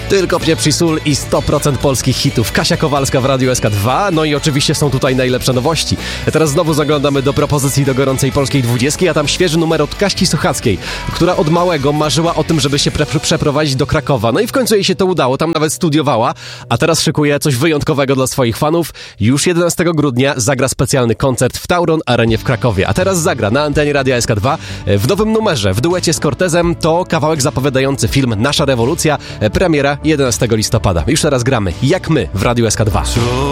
Tylko pieprz i sól i 100% polskich hitów. Kasia Kowalska w Radiu SK2. No i oczywiście są tutaj najlepsze nowości. Teraz znowu zaglądamy do propozycji do gorącej polskiej 20, a tam świeży numer od Kaści Sochackiej, która od małego marzyła o tym, żeby się przeprowadzić do Krakowa. No i w końcu jej się to udało, tam nawet studiowała, a teraz szykuje coś wyjątkowego dla swoich fanów. Już 11 grudnia zagra specjalny koncert w Tauron Arenie w Krakowie. A teraz zagra na antenie Radia SK2 w nowym numerze, w duecie z Cortezem. To kawałek zapowiadający film Nasza rewolucja, premiera 11 listopada. Już teraz gramy Jak my w Radiu SK2.